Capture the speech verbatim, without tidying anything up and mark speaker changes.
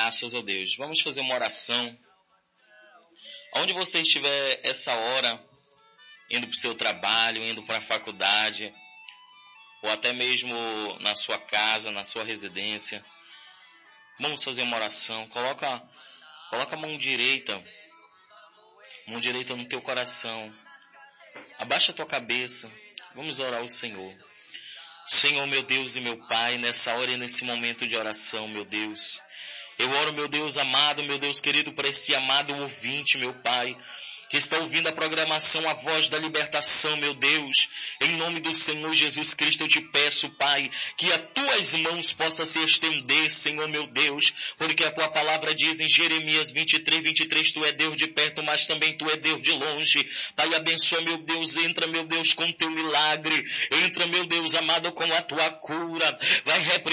Speaker 1: graças a Deus. Vamos fazer uma oração. Onde você estiver essa hora, indo para o seu trabalho, indo para a faculdade, ou até mesmo na sua casa, na sua residência, vamos fazer uma oração. Coloca, coloca a mão direita, mão direita no teu coração. Abaixa a tua cabeça. Vamos orar ao Senhor. Senhor, meu Deus e meu Pai, nessa hora e nesse momento de oração, meu Deus, eu oro, meu Deus amado, meu Deus querido, para esse amado ouvinte, meu Pai, que está ouvindo a programação A Voz da Libertação, meu Deus. Em nome do Senhor Jesus Cristo, eu te peço, Pai, que as tuas mãos possam se estender, Senhor, meu Deus, porque a tua palavra diz em Jeremias vinte e três, vinte e três, tu é Deus de perto, mas também tu é Deus de longe. Pai, abençoa, meu Deus, entra, meu Deus, com teu milagre, entra, meu Deus amado, com a tua cura, vai repreender